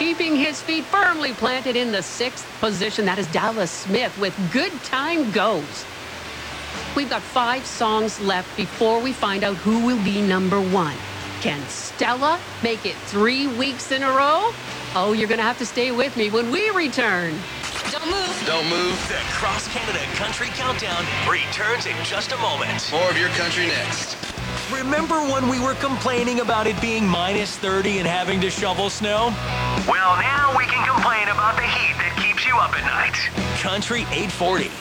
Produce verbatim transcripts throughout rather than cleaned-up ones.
Keeping his feet firmly planted in the sixth position, that is Dallas Smith with Good Time Goes. We've got five songs left before we find out who will be number one. Can Stella make it three weeks in a row? Oh, you're going to have to stay with me when we return. Don't move. Don't move. The Cross Canada Country Countdown returns in just a moment. More of your country next. Remember when we were complaining about it being minus thirty and having to shovel snow? Well, now we can complain about the heat that keeps you up at night. Country eight forty.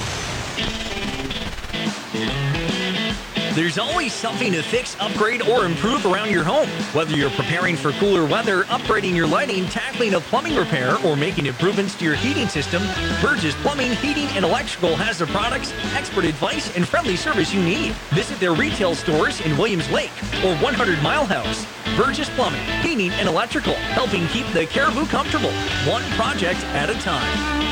There's always something to fix, upgrade, or improve around your home. Whether you're preparing for cooler weather, upgrading your lighting, tackling a plumbing repair, or making improvements to your heating system, Burgess Plumbing, Heating, and Electrical has the products, expert advice, and friendly service you need. Visit their retail stores in Williams Lake or one hundred Mile House. Burgess Plumbing, Heating, and Electrical, helping keep the Caribou comfortable, one project at a time.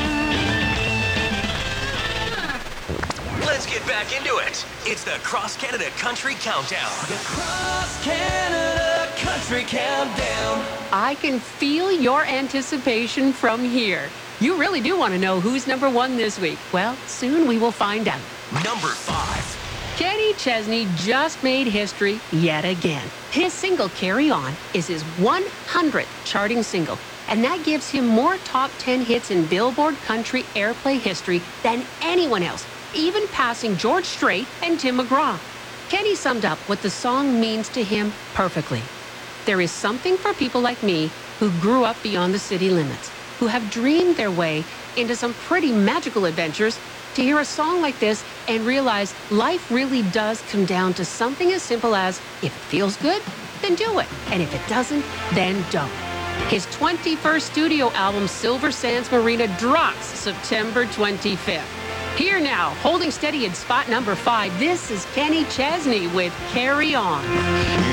Let's get back into it. It's the Cross Canada Country Countdown. The Cross Canada Country Countdown. I can feel your anticipation from here. You really do want to know who's number one this week. Well, soon we will find out. Number five. Kenny Chesney just made history yet again. His single, Carry On, is his one hundredth charting single, and that gives him more top ten hits in Billboard country airplay history than anyone else, even passing George Strait and Tim McGraw. Kenny summed up what the song means to him perfectly. There is something for people like me who grew up beyond the city limits, who have dreamed their way into some pretty magical adventures, to hear a song like this and realize life really does come down to something as simple as, if it feels good, then do it. And if it doesn't, then don't. His twenty-first studio album, Silver Sands Marina, drops September twenty-fifth. Here now, holding steady in spot number five, this is Kenny Chesney with Carry On.